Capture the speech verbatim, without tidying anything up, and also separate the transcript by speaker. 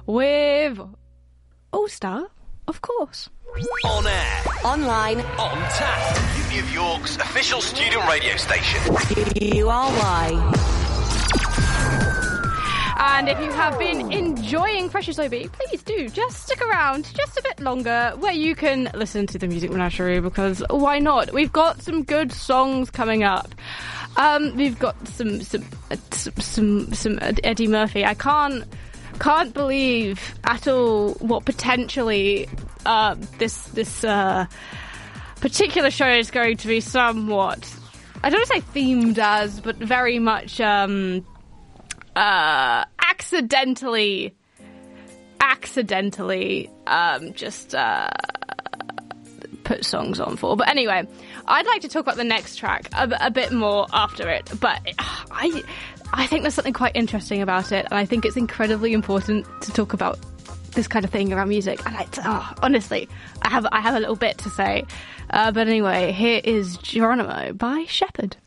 Speaker 1: with All Star, of course.
Speaker 2: On air,
Speaker 3: online,
Speaker 2: on tap. Uni of York's official student radio station.
Speaker 3: U R Y.
Speaker 1: And if you have been enjoying Precious Obi, please do just stick around just a bit longer where you can listen to the Music Menagerie, because why not? We've got some good songs coming up. Um, we've got some some some some, some Eddie Murphy. I can't can't believe at all what potentially uh, this this uh, particular show is going to be somewhat, I don't want to say themed as, but very much um, uh, accidentally accidentally um, just uh, put songs on for. But anyway, I'd like to talk about the next track a, a bit more after it, but I I think there's something quite interesting about it, and I think it's incredibly important to talk about this kind of thing around music. And I, oh, honestly, I have I have a little bit to say. Uh, but anyway, here is Geronimo by Shepherd.